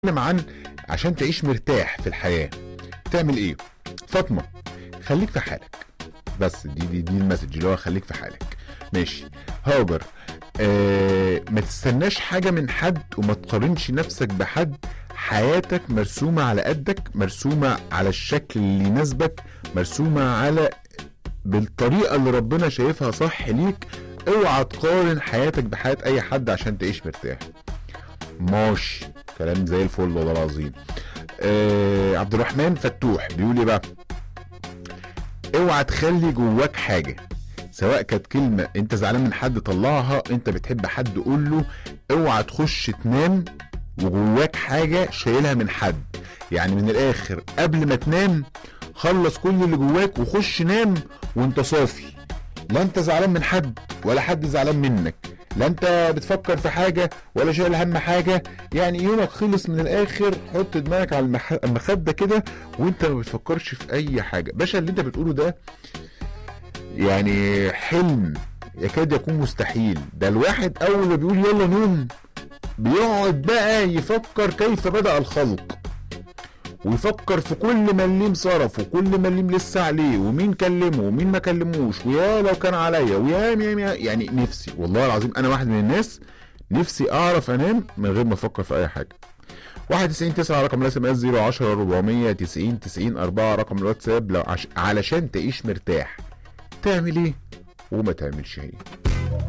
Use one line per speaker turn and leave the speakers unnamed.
بنتكلم عن عشان تعيش مرتاح في الحياة تعمل ايه؟ فاطمة، خليك في حالك. بس دي المسج اللي هو خليك في حالك. ماشي. هاجر، ما تستناش حاجة من حد وما تقارنش نفسك بحد. حياتك مرسومة على قدك، مرسومة على الشكل اللي يناسبك، مرسومة على بالطريقة اللي ربنا شايفها صح ليك. اوعى تقارن حياتك بحياة اي حد عشان تعيش مرتاح. ماشي، كلام زي الفل والله العظيم. عبد الرحمن فتوح بيقول ايه بقى؟ اوعى تخلي جواك حاجة، سواء كانت كلمة انت زعلان من حد طلعها، انت بتحب حد قول له. اوعى تخش تنام وجواك حاجة شايلها من حد. يعني من الاخر قبل ما تنام خلص كل اللي جواك وخش نام وانت صافي. لا انت زعلان من حد ولا حد زعلان منك، لا انت بتفكر في حاجة ولا شايل هم حاجة. يعني يومك خلص من الاخر. حط دماغك على المخدة كده وانت ما بتفكرش في اي حاجة. باشا اللي انت بتقوله ده يعني حلم يكاد يكون مستحيل. ده الواحد اول ما بيقول يلا نوم بيقعد بقى يفكر كيف بدأ الخلق، ويفكر في كل مليم صرف وكل مليم لسه عليه ومين كلمه ومين ما كلموش ويا لو كان عليا ويا يعني نفسي والله العظيم انا واحد من الناس نفسي اعرف انام من غير ما افكر في اي حاجه. 91 رقم الاس ام اس 010 490 90 4 رقم الواتساب لو علشان تعيش مرتاح تعمل ايه وما تعملش ايه.